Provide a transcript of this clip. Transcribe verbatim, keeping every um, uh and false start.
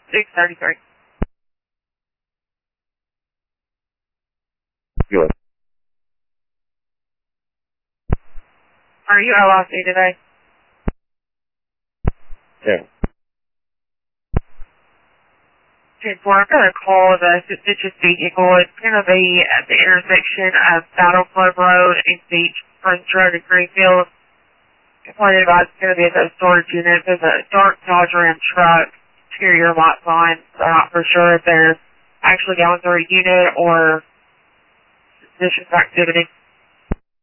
six thirty-three. Good. Are you L I C today? Yeah. ten four, I've got a call of a suspicious vehicle. It's going to be at the intersection of Battle Club Road and Beach Springs Road in Greenfield. Pointed out it's going to be at the storage unit. There's a dark Dodge Ram truck, exterior lights on. So I'm not for sure if they're actually going through a unit or suspicious activity.